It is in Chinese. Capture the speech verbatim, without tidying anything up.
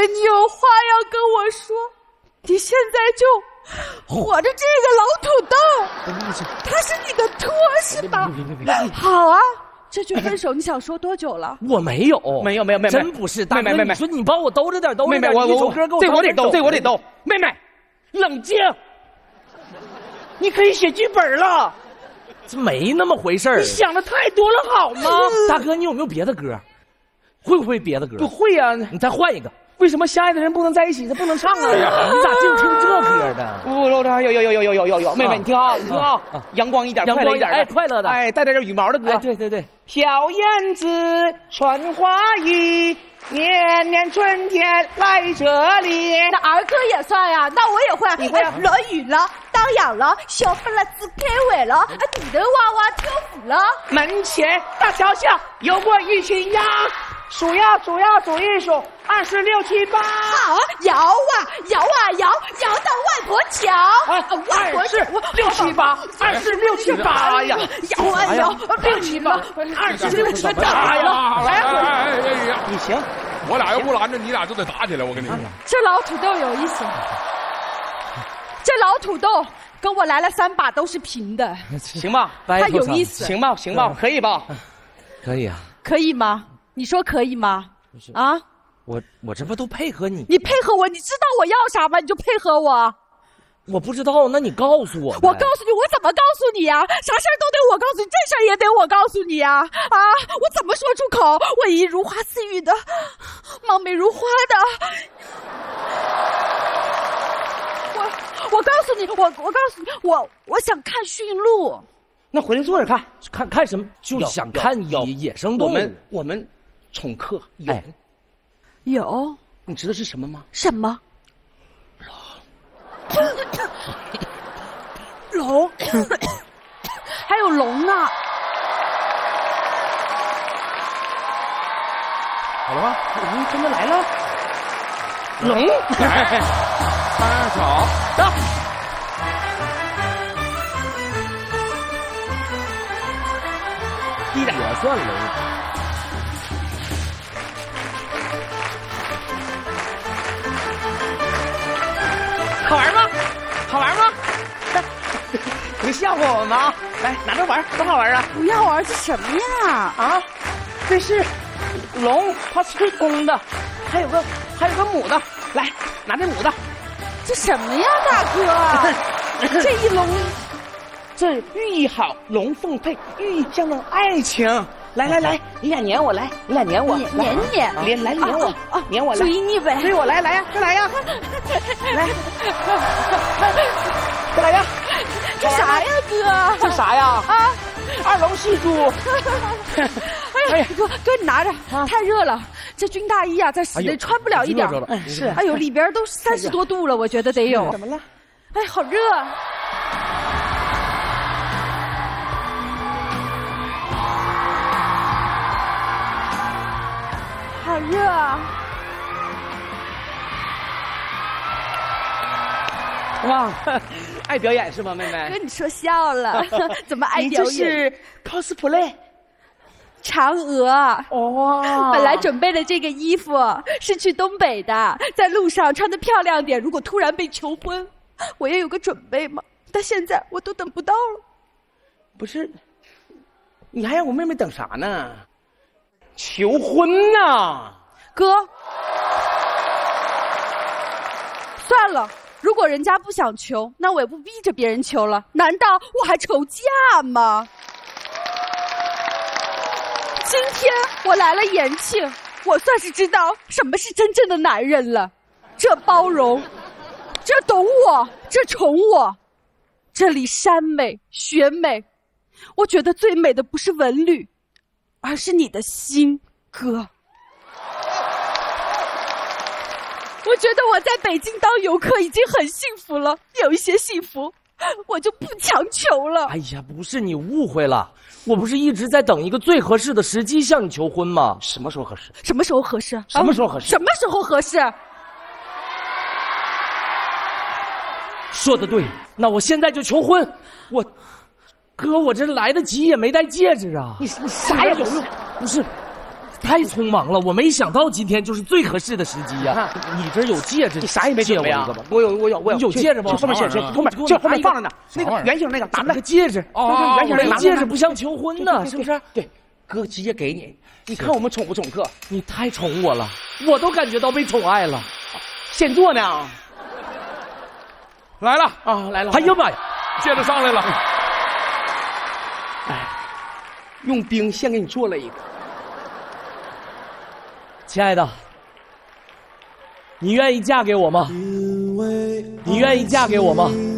你有话要跟我说，你现在就活着这个老土豆，他是你的托是吧？好啊，这句分手你想说多久了？ 我没有， 没有没有妹妹， 真不是。大哥， 妹妹妹妹， 你说你帮我兜着点，兜着点。 妹妹，我一首歌给我这我得兜，这我得兜。妹妹，冷静，你可以写剧本了。 这没那么回事儿。 你想的太多了好吗？ 大哥，你有没有别的歌？会不会别的歌？ 不会呀、啊， 你再换一个。 为什么相爱的人不能在一起？他不能唱啊！ 你咋净听这歌的？ 不不，有有有有有有有有，妹妹你听啊，你听啊，阳光一点，快乐一点， 哎，快乐的， 哎，带点羽毛的歌。 哎，对对对， 小燕子穿花衣，年年春天来这里。 那儿歌也算呀，那我也会。 你会啊？ 落雨了，当阳了，小不拉子开会了，土豆娃娃跳舞了。 门前大桥下有过一群鸭。数呀数呀数一数，二十六七八。 好，摇啊摇啊摇，摇到外婆桥。 啊， 外婆是六七八，二十六七八呀！ 摇啊摇， 六七八，二十六七八呀！ 哎哎哎呀， 你行， 我俩要不拦着你俩就得打起来。我跟你说， 这老土豆有意思。这老土豆跟我来了三把都是平的， 行吧？ 他有意思。 行吧，行吧，可以吧？ 可以啊。 可以吗？你说可以吗？啊， 我我这不都配合你？ 你配合我，你知道我要啥吗？你就配合我。 我不知道，那你告诉我。 我告诉你，我怎么告诉你呀？啥事儿都得我告诉你，这事儿也得我告诉你呀！啊，我怎么说出口？我一如花似玉的，貌美如花的。我我告诉你，我我告诉你，我我想看驯鹿。 那回来坐着看， 看看什么？就想看野野生动物。 我们我们宠客有、哎、 有， 你知道是什么吗？ 什么？龙，还有龙呢。 好了吧，龙真的来了。龙， 大小到。 也算龙。 好玩吗？好玩吗？别吓唬我们啊！来，拿着玩，多好玩啊！ 不要玩，这什么呀？ 啊，这是龙，它是对公的，还有个还有个母的。来，拿这母的。 这什么呀，大哥？这一龙。 这寓意好，龙凤配，寓意象征爱情。来来来，你俩撵我来，你俩撵我， 撵撵撵来撵我，啊，撵我来， 追你呗， 追我来来呀，快来呀，来，快来呀！ 这啥呀，哥？ 这啥呀？啊，二龙戏珠。 哎呀，哥哥，你拿着，太热了，这军大衣啊，在室内穿不了一点。 是， 哎呦，里边都三十多度了，我觉得得有。 怎么了？ 哎，好热。好热啊！ 哇，爱表演是吗，妹妹？ 跟你说笑了，怎么爱表演？ 你这是 cosplay。 嫦娥哦， 本来准备的这个衣服是去东北的，在路上穿得漂亮点。如果突然被求婚，我也有个准备嘛。但现在我都等不到了。 不是，你还让我妹妹等啥呢？求婚呐， 哥，算了，如果人家不想求，那我也不逼着别人求了。难道我还愁嫁吗？今天我来了延庆，我算是知道什么是真正的男人了。这包容，这懂我，这宠我，这里山美雪美，我觉得最美的不是文旅，而是你的心，哥。我觉得我在北京当游客已经很幸福了，有一些幸福我就不强求了。 哎呀，不是，你误会了，我不是一直在等一个最合适的时机向你求婚吗？ 什么时候合适？ 什么时候合适？ 什么时候合适？ 什么时候合适？ 说得对，那我现在就求婚。我，哥，我这来得及也没戴戒指啊！ 你你啥也有用， 不是， 太匆忙了，我没想到今天就是最合适的时机呀、 啊。 你这有戒指， 你啥也没借准备啊我一个吧？？ 我有，我有，我有。 你有戒指吗？ 就后面写，写后面，这后面放着呢。那个圆形那个，拿个来。 戒指哦，圆形那个没戒指不像求婚呢，是不是？ 对，哥直接给你。你看我们宠不宠哥？ 你太宠我了，我都感觉到被宠爱了。 现做呢。 来了啊，来了！ 哎呀妈呀， 戒指上来了。 哎，用冰先给你做了一个。 亲爱的，你愿意嫁给我吗？你愿意嫁给我吗？